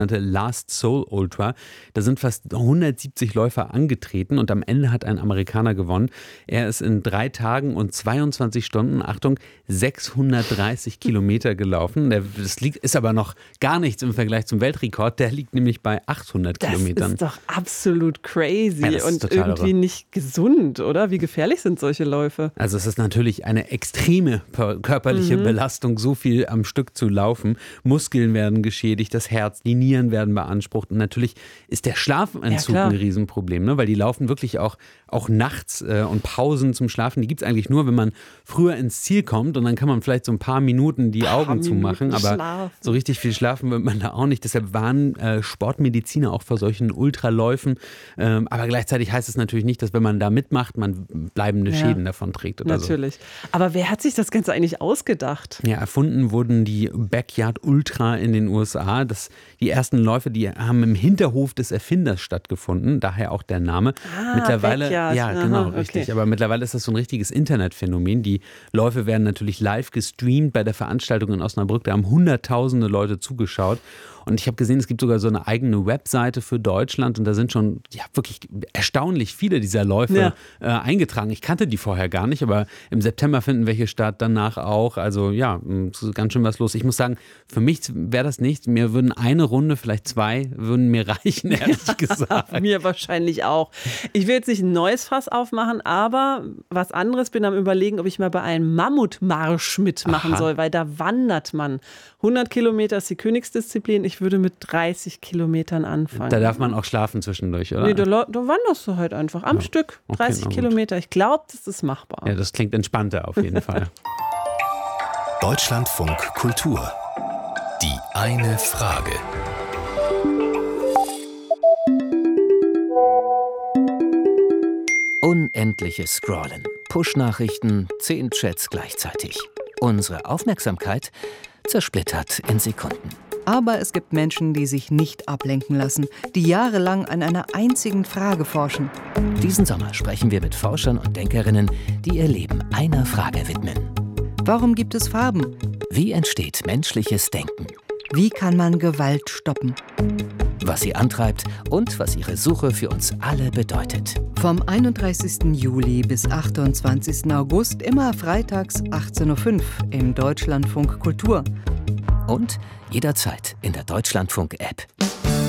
Last Seoul Ultra. Da sind fast 170 Läufer angetreten und am Ende hat ein Amerikaner gewonnen. Er ist in 3 Tagen und 22 Stunden, Achtung, 630 Kilometer gelaufen. Das ist aber noch gar nichts im Vergleich zum Weltrekord. Der liegt nämlich bei 800 Kilometern. Das ist doch absolut crazy Ja, und irgendwie irre. nicht gesund, oder? Wie gefährlich sind solche Läufe? Also es ist natürlich eine extreme körperliche Belastung, so viel am Stück zu laufen. Muskeln werden geschädigt, das Herz, die Nieren werden beansprucht. Und natürlich ist der Schlafentzug ein Riesenproblem, ne? Weil die laufen wirklich auch nachts und Pausen zum Schlafen. Die gibt es eigentlich nur, wenn man früher ins Ziel kommt und dann kann man vielleicht so ein paar Minuten die Augen zumachen. Aber so richtig viel schlafen wird man da auch nicht. Deshalb warnen Sportmediziner auch vor solchen Ultraläufen. Aber gleichzeitig heißt es natürlich nicht, dass wenn man da mitmacht, man bleibende Schäden davon trägt oder natürlich. Aber wer hat sich das Ganze eigentlich ausgedacht? Ja, erfunden wurden die Backyard Ultra in den USA. Die ersten Läufe, die haben im Hinterhof des Erfinders stattgefunden, daher auch der Name. Mittlerweile, Backyard. ja, genau, richtig. Aber mittlerweile ist das so ein richtiges Internetphänomen. Die Läufe werden natürlich live gestreamt bei der Veranstaltung in Osnabrück. Da haben Hunderttausende Leute zugeschaut. Und ich habe gesehen, es gibt sogar so eine eigene Webseite für Deutschland und da sind schon wirklich erstaunlich viele dieser Läufe eingetragen. Ich kannte die vorher gar nicht, aber im September finden welche statt, danach auch. Also ja, es ist ganz schön was los. Ich muss sagen, für mich wäre das nichts. Mir würden eine Runde, vielleicht 2, würden mir reichen, ehrlich gesagt. Mir wahrscheinlich auch. Ich will jetzt nicht ein neues Fass aufmachen, aber was anderes, bin am Überlegen, ob ich mal bei einem Mammutmarsch mitmachen soll, weil da wandert man. 100 Kilometer ist die Königsdisziplin. Ich würde mit 30 Kilometern anfangen. Da darf man auch schlafen zwischendurch, oder? Nee, da wanderst du halt einfach am Stück. 30 Kilometer. Ich glaube, das ist machbar. Ja, das klingt entspannter auf jeden Fall. Deutschlandfunk Kultur. Die eine Frage. Unendliches Scrollen, Push-Nachrichten, 10 Chats gleichzeitig. Unsere Aufmerksamkeit zersplittert in Sekunden. Aber es gibt Menschen, die sich nicht ablenken lassen, die jahrelang an einer einzigen Frage forschen. Diesen Sommer sprechen wir mit Forschern und Denkerinnen, die ihr Leben einer Frage widmen. Warum gibt es Farben? Wie entsteht menschliches Denken? Wie kann man Gewalt stoppen? Was sie antreibt und was ihre Suche für uns alle bedeutet. Vom 31. Juli bis 28. August, immer freitags 18.05 Uhr im Deutschlandfunk Kultur. Und jederzeit in der Deutschlandfunk-App.